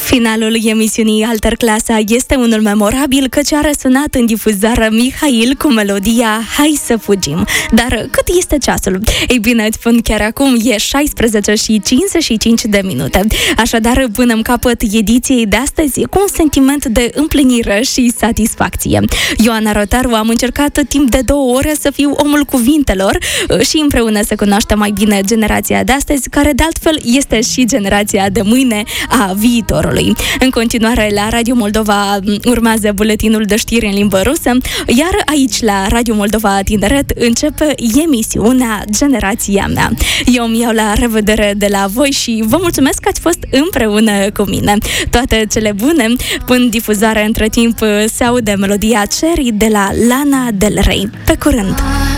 Finalul emisiunii Alterclasa este unul memorabil căci a răsunat în difuzare Mihail cu melodia Hai să fugim. Dar cât este ceasul? Ei bine, îți spun chiar acum, e 16:55. Așadar, punem capăt ediției de astăzi cu un sentiment de împlinire și satisfacție. Ioana Rotaru, am încercat timp de 2 ore să fiu omul cuvintelor și împreună să cunoaștem mai bine generația de astăzi, care de altfel este și generația de mâine a viitorului. În continuare, la Radio Moldova urmează buletinul de știri în limbă rusă, iar aici, la Radio Moldova Tineret, începe emisiunea Generația mea. Eu îmi iau la revedere de la voi și vă mulțumesc că ați fost împreună cu mine. Toate cele bune. Până difuzarea, între timp, se aude melodia Cherry de la Lana Del Rey. Pe curând!